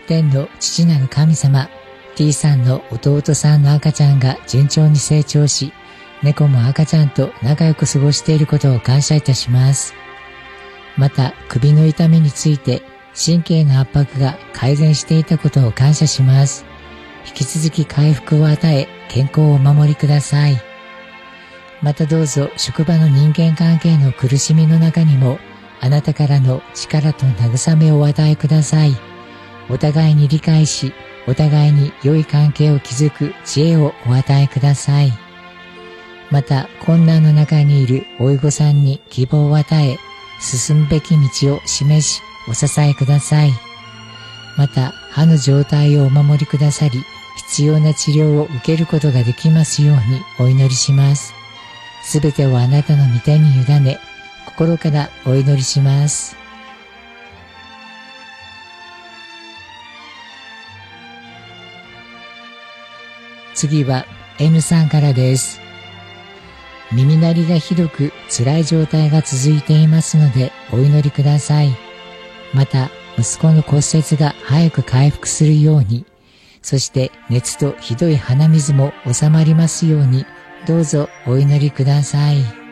天の父なる神様、T さんの弟さんの赤ちゃんが順調に成長し、猫も赤ちゃんと仲良く過ごしていることを感謝いたします。また、首の痛みについて、神経の圧迫が改善していたことを感謝します。引き続き回復を与え、健康をお守りください。またどうぞ職場の人間関係の苦しみの中にも、あなたからの力と慰めをお与えください。お互いに理解し、お互いに良い関係を築く知恵をお与えください。また困難の中にいるおいごさんに希望を与え、進むべき道を示し、お支えください。また歯の状態をお守りくださり、必要な治療を受けることができますようにお祈りします。すべてをあなたの御手に委ね、心からお祈りします。次は N さんからです。耳鳴りがひどく辛い状態が続いていますのでお祈りください。また息子の骨折が早く回復するように、そして熱とひどい鼻水も収まりますように、どうぞお祈りください。